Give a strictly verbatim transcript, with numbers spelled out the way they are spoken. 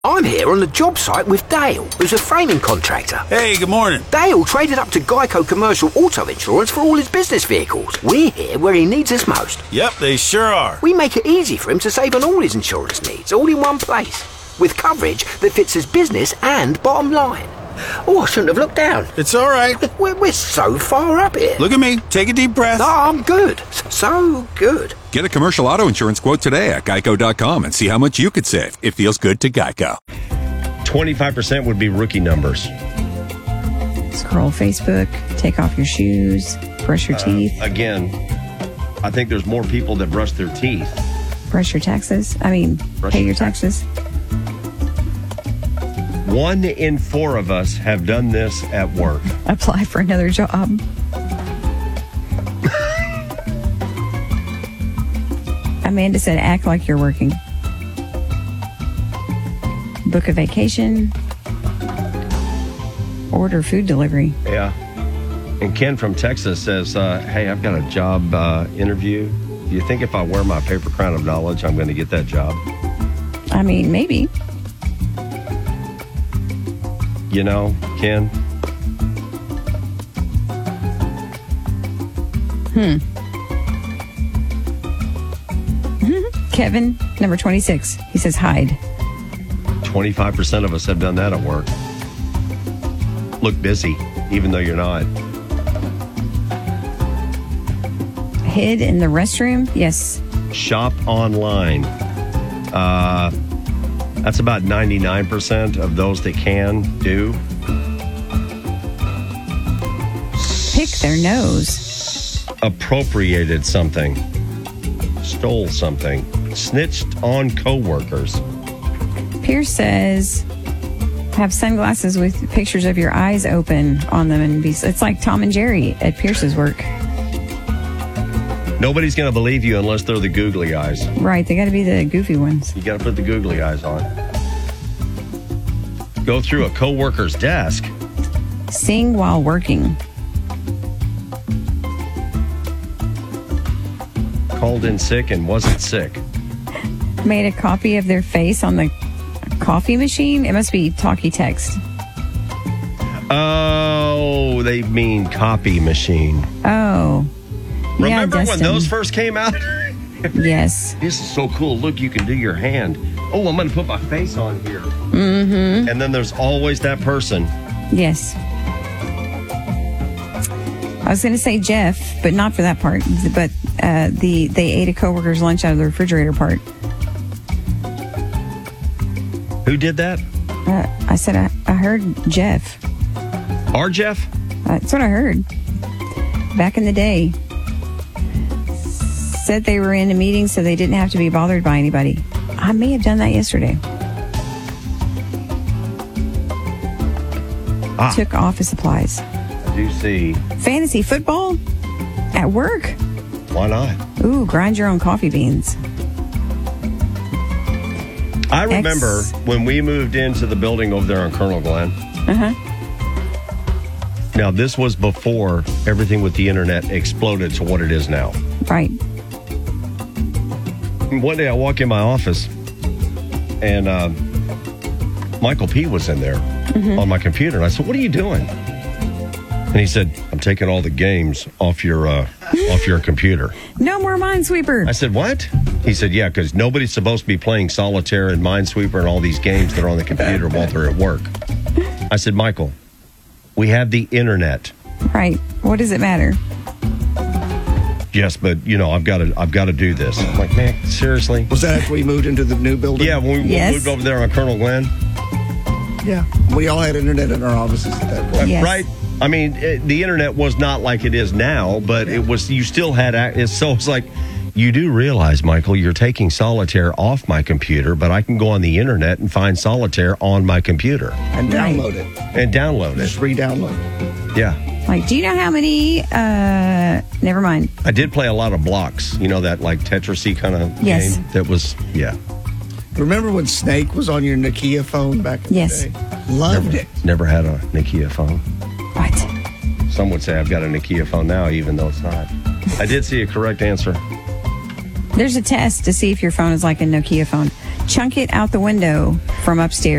I'm here on the job site with Dale, who's a framing contractor. Hey, good morning. Dale traded up to Geico Commercial Auto Insurance for all his business vehicles. We're here where he needs us most. Yep, they sure are. We make it easy for him to save on all his insurance needs, all in one place, with coverage that fits his business and bottom line. Oh, I shouldn't have looked down. It's all right. We're, we're so far up here. Look at me. Take a deep breath. Oh, I'm good. So good. Get a commercial auto insurance quote today at geico dot com and see how much you could save. It feels good to Geico. twenty-five percent would be rookie numbers. Scroll Facebook, take off your shoes, brush your Uh, teeth, again, I think there's more people that brush their teeth. brush your taxes. I mean, Brush pay your your taxes. One in four of us have done this at work. Apply for another job. Amanda said, act like you're working. Book a vacation. Order food delivery. Yeah. And Ken from Texas says, uh, hey, I've got a job uh, interview. Do you think if I wear my paper crown of knowledge, I'm going to get that job? I mean, maybe. You know, Ken? Hmm. Kevin, number twenty-six. He says, hide. twenty-five percent of us have done that at work. Look busy, even though you're not. Hid in the restroom? Yes. Shop online. Uh, that's about ninety-nine percent of those that can do. Pick their nose. Appropriated something. Stole something. Snitched on coworkers. Pierce says, have sunglasses with pictures of your eyes open on them. And be, it's like Tom and Jerry at Pierce's work. Nobody's going to believe you unless they're the googly eyes. Right. They got to be the goofy ones. You got to put the googly eyes on. Go through a coworker's desk. Sing while working. Called in sick and wasn't sick. Made a copy of their face on the coffee machine. It must be talkie text. Oh, they mean copy machine. Oh. Remember yeah, when those first came out? Yes. This is so cool. Look, you can do your hand. Oh, I'm going to put my face on here. Mm-hmm. And then there's always that person. Yes. I was going to say Jeff, but not for that part. But uh, the they ate a coworker's lunch out of the refrigerator part. Who did that? Uh, I said I, I heard Jeff. Our Jeff? Uh, that's what I heard. Back in the day. Said they were in a meeting so they didn't have to be bothered by anybody. I may have done that yesterday. Ah. Took office supplies. I do see. Fantasy football? At work? Why not? Ooh, grind your own coffee beans. I remember X. when we moved into the building over there on Colonel Glenn. Uh-huh. Now, this was before everything with the internet exploded to what it is now. Right. One day I walk in my office and uh, Michael P. was in there mm-hmm. on my computer. And I said, what are you doing? And he said, I'm taking all the games off your uh, off your computer. No more Minesweeper. I said, what? He said, yeah, because nobody's supposed to be playing Solitaire and Minesweeper and all these games that are on the computer while they're at work. I said, Michael, we have the internet. Right. What does it matter? Yes, but, you know, I've got to I've got to do this. I'm like, man, seriously? Was that after we moved into the new building? Yeah, when we yes. moved over there on Colonel Glenn. Yeah. We all had internet in our offices at that point. Yes. Right? I mean, it, the internet was not like it is now, but it was, you still had, it's, so it's like, you do realize, Michael, you're taking Solitaire off my computer, but I can go on the internet and find Solitaire on my computer. And download it. And download it. Just re-download it. Yeah. Like, do you know how many, uh, never mind. I did play a lot of blocks, you know, that like Tetris-y kind of yes. game that was, yeah. Remember when Snake was on your Nokia phone back in yes. the day? Loved never, it. Never had a Nokia phone. What? Some would say I've got a Nokia phone now, even though it's not. I did see a correct answer. There's a test to see if your phone is like a Nokia phone. chunk it out the window from upstairs.